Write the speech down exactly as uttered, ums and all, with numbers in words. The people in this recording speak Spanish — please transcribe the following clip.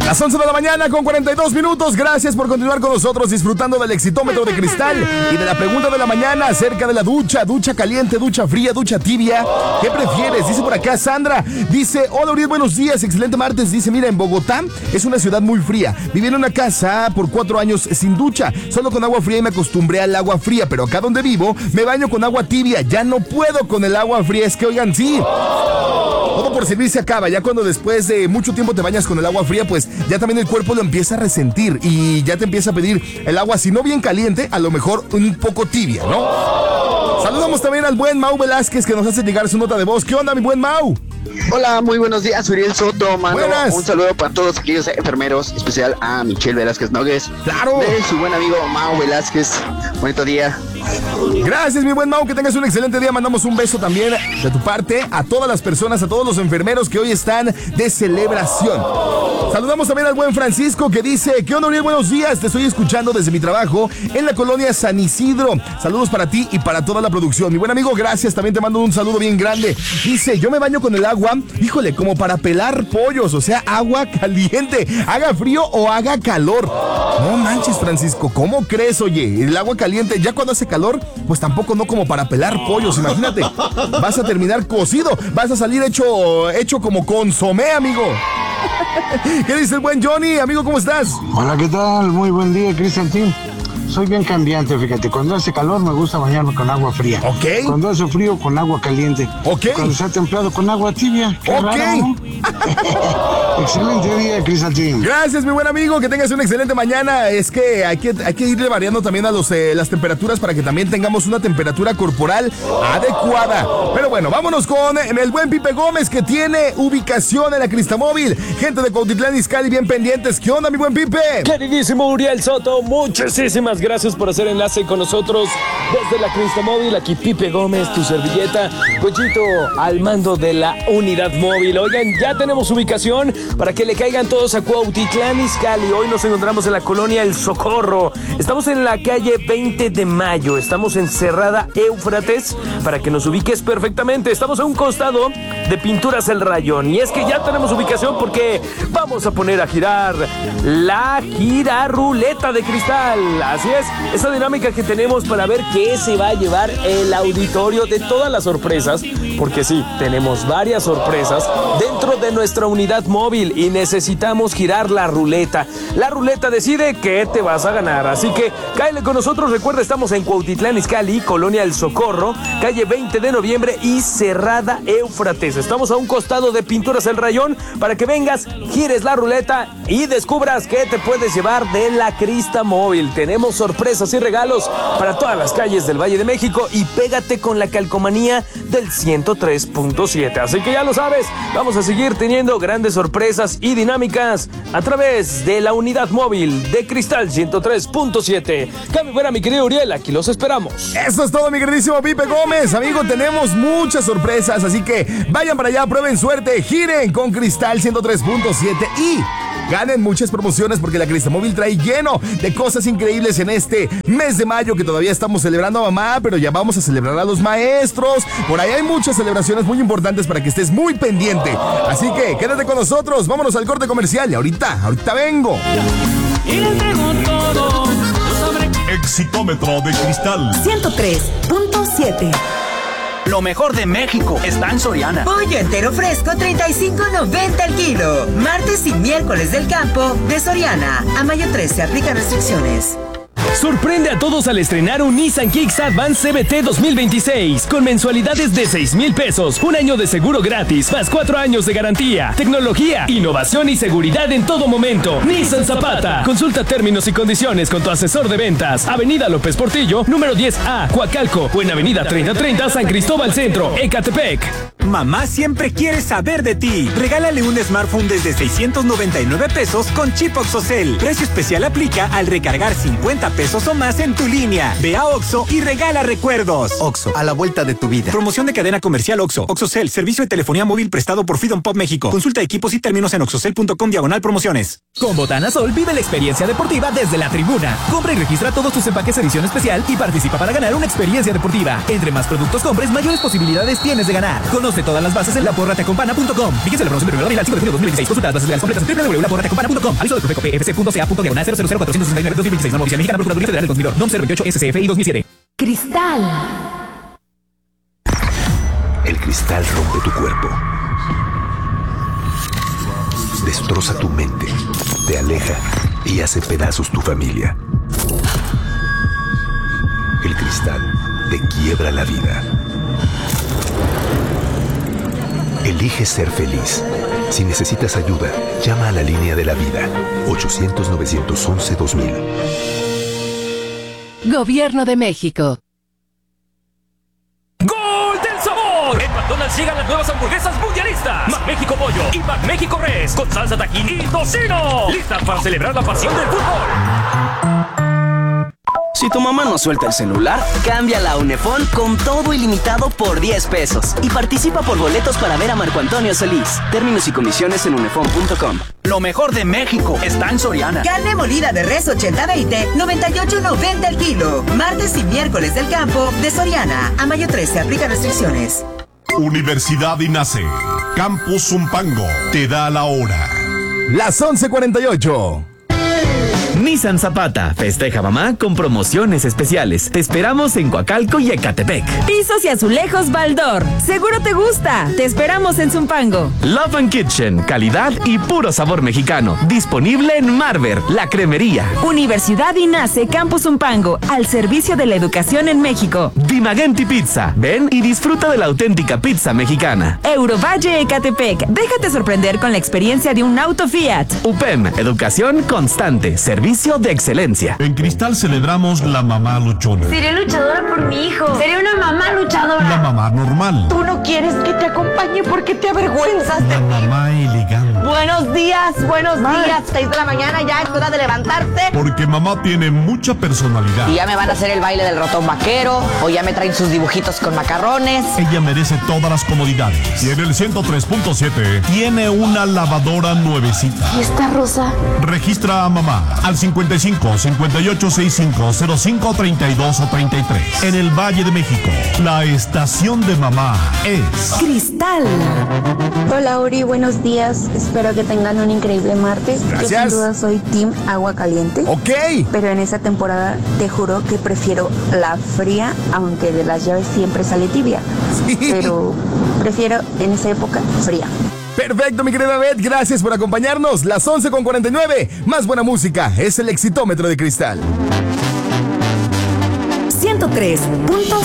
Las once de la mañana con cuarenta y dos minutos. Gracias por continuar con nosotros disfrutando del Exitómetro de Cristal y de la pregunta de la mañana acerca de la ducha. Ducha caliente, ducha fría, ducha tibia. ¿Qué prefieres? Dice por acá Sandra. Dice, hola Uriel, buenos días, excelente martes. Dice, mira, en Bogotá es una ciudad muy fría. Viví en una casa por cuatro años sin ducha, solo con agua fría y me acostumbré al agua fría. Pero acá donde vivo me baño con agua tibia. Ya no puedo con el agua fría. Es que, oigan, sí, todo por servir se acaba. Ya cuando después de mucho tiempo te bañas con el agua fría, pues ya también el cuerpo lo empieza a resentir y ya te empieza a pedir el agua, si no bien caliente, a lo mejor un poco tibia, ¿no? Saludamos también al buen Mau Velázquez, que nos hace llegar su nota de voz. ¿Qué onda, mi buen Mau? Hola, muy buenos días, Uriel Soto. Mando Buenas. un saludo para todos aquellos enfermeros, especial a Michelle Velázquez Nogues. ¡Claro! De su buen amigo Mau Velázquez. Bonito día. Gracias, mi buen Mau, que tengas un excelente día. Mandamos un beso también de tu parte a todas las personas, a todos los enfermeros que hoy están de celebración. Saludamos también al buen Francisco, que dice, ¿qué onda, Uriel? Buenos días, te estoy escuchando desde mi trabajo en la colonia San Isidro. Saludos para ti y para toda la producción. Mi buen amigo, gracias, también te mando un saludo bien grande. Dice, yo me baño con el agua, híjole, como para pelar pollos, o sea, agua caliente, haga frío o haga calor. No manches, Francisco, ¿cómo crees? Oye, el agua caliente, ya cuando hace calor, pues tampoco no como para pelar pollos, imagínate. Vas a terminar cocido, vas a salir hecho, hecho como consomé, amigo. ¿Qué dice el buen Johnny? Amigo, ¿cómo estás? Hola, ¿qué tal? Muy buen día, Cristian Team. Soy bien cambiante, fíjate. Cuando hace calor me gusta bañarme con agua fría. Ok. Cuando hace frío con agua caliente. Ok. Cuando está templado con agua tibia. Qué Ok. raro, ¿no? Excelente día, Cristian Team. Gracias, mi buen amigo, que tengas una excelente mañana. Es que hay que, hay que irle variando también a los, eh, las temperaturas para que también tengamos una temperatura corporal adecuada. Pero bueno, vámonos con el buen Pipe Gómez, que tiene ubicación en la Cristamóvil. Gente de Cuautitlán Izcalli, bien pendientes. ¿Qué onda, mi buen Pipe? Queridísimo Uriel Soto, muchísimas gracias por hacer enlace con nosotros desde la Cristamóvil. Aquí Pipe Gómez, tu servilleta, Pollito al mando de la unidad móvil. Oigan, ya tenemos ubicación para que le caigan todos a Cuautitlán Izcalli. Hoy nos encontramos en la colonia El Socorro. Estamos en la calle veinte de mayo. Estamos en Cerrada Éufrates para que nos ubiques perfectamente. Estamos a un costado de Pinturas El Rayón. Y es que ya tenemos ubicación porque vamos a poner a girar la girarruleta de cristal. Así es, esa dinámica que tenemos para ver qué se va a llevar el auditorio de todas las sorpresas. Porque sí, tenemos varias sorpresas dentro de nuestra unidad móvil y necesitamos girar la ruleta. La ruleta decide qué te vas a ganar. Así que cáele con nosotros. Recuerda, estamos en Cuautitlán Izcalli, colonia El Socorro, calle veinte de noviembre y Cerrada Éufrates. Estamos a un costado de Pinturas El Rayón para que vengas, gires la ruleta y descubras qué te puedes llevar de la Crista Móvil. Tenemos sorpresas y regalos para todas las calles del Valle de México y pégate con la calcomanía del ciento tres punto siete. Así que ya lo sabes, vamos a seguir teniendo grandes sorpresas y dinámicas a través de la unidad móvil de Cristal ciento tres punto siete. Cami, fuera, mi querido Uriel, aquí los esperamos. Eso es todo, mi queridísimo Pipe Gómez. Amigo, tenemos muchas sorpresas, así que vayan para allá, prueben suerte, giren con Cristal ciento tres punto siete y ganen muchas promociones porque la Cristamóvil trae lleno de cosas increíbles en este mes de mayo que todavía estamos celebrando a mamá, pero ya vamos a celebrar a los maestros. Por ahí hay muchas celebraciones muy importantes para que estés muy pendiente. Así que quédate con nosotros, vámonos al corte comercial y ahorita, ahorita vengo. Y les traigo todo sobre Exitómetro de Cristal ciento tres punto siete. Lo mejor de México está en Soriana. Pollo entero fresco, treinta y cinco noventa el kilo. Martes y miércoles del campo de Soriana. A mayo trece, aplica restricciones. Sorprende a todos al estrenar un Nissan Kicks Advance C B T dos mil veintiséis con mensualidades de seis mil pesos, un año de seguro gratis, más cuatro años de garantía, tecnología, innovación y seguridad en todo momento. Nissan Zapata. Consulta términos y condiciones con tu asesor de ventas. Avenida López Portillo, número diez A, Coacalco, o en Avenida treinta treinta, San Cristóbal Centro, Ecatepec. Mamá siempre quiere saber de ti. Regálale un smartphone desde seiscientos noventa y nueve pesos con chip OXXOCEL. Precio especial aplica al recargar cincuenta pesos o más en tu línea. Ve a Oxxo y regala recuerdos. Oxxo, a la vuelta de tu vida. Promoción de cadena comercial Oxxo. OXXOCEL, servicio de telefonía móvil prestado por Freedom Pop México. Consulta equipos y términos en oxxocel punto com diagonal promociones. Con Botana Sol vive la experiencia deportiva desde la tribuna. Compra y registra todos tus empaques edición especial y participa para ganar una experiencia deportiva. Entre más productos compres, mayores posibilidades tienes de ganar. Conoce todas las bases en la porra te acompana punto com. Fíjense la promoción de primero de abril al cinco de junio de dos mil veintiséis. Consulta las bases legales completas en w w w punto la porra te acompana punto com. Aviso de Profeco P F C punto C A punto diagonal cero cero cero cuatro seis nueve dos mil veintiséis. Norma oficial mexicana Procuraduría Federal del Consumidor. N O M cero veintiocho S C F I dos mil siete. Cristal. El cristal rompe tu cuerpo. Destroza tu mente, te aleja y hace pedazos tu familia. El cristal te quiebra la vida. Elige ser feliz. Si necesitas ayuda, llama a la línea de la vida. ochocientos, novecientos once, dos mil. Gobierno de México. ¡Gol del sabor! En McDonald's llegan las nuevas hamburguesas mundialistas. McMéxico Pollo y McMéxico Res con salsa tajín y tocino. Listas para celebrar la pasión del fútbol. Si tu mamá no suelta el celular, cámbiala a Unefón con todo ilimitado por diez pesos. Y participa por boletos para ver a Marco Antonio Solís. Términos y condiciones en unefón punto com. Lo mejor de México está en Soriana. Carne molida de res ochenta veinte, noventa y ocho noventa el kilo. Martes y miércoles del campo de Soriana. A mayo trece aplica restricciones. Universidad INACE. Campus Zumpango. Te da la hora. Las once cuarenta y ocho. Nissan Zapata festeja mamá con promociones especiales. Te esperamos en Coacalco y Ecatepec. Pisos y azulejos Baldor. Seguro te gusta. Te esperamos en Zumpango. Love and Kitchen, calidad y puro sabor mexicano. Disponible en Marver, la cremería. Universidad INACE Campus Zumpango, al servicio de la educación en México. Dimagenti Pizza. Ven y disfruta de la auténtica pizza mexicana. Eurovalle Ecatepec. Déjate sorprender con la experiencia de un auto Fiat. U P E M, educación constante. Servicio de excelencia. En Cristal celebramos la mamá luchona. Seré luchadora por mi hijo. Seré una mamá luchadora. La mamá normal. Tú no quieres que te acompañe porque te avergüenzas. La mamá elegante. Buenos días, buenos Ma. días. seis de la mañana, ya es hora de levantarte. Porque mamá tiene mucha personalidad. Y ya me van a hacer el baile del ratón vaquero, o ya me traen sus dibujitos con macarrones. Ella merece todas las comodidades. Y en el ciento tres punto siete tiene una lavadora nuevecita. ¿Y esta rosa? Registra a mamá al cincuenta y cinco, cincuenta y ocho, sesenta y cinco, cero cinco, treinta y dos o treinta y tres. En el Valle de México, la estación de mamá es Cristal. Hola Uri, buenos días. Espero que tengan un increíble martes. Gracias. Yo sin duda soy Team Agua Caliente. Ok. Pero en esta temporada te juro que prefiero la fría, aunque de las llaves siempre sale tibia. Sí. Pero prefiero en esa época fría. Perfecto, mi querida Beth, gracias por acompañarnos. Las once con cuarenta y nueve. Más buena música, es el Exitómetro de Cristal. ciento tres punto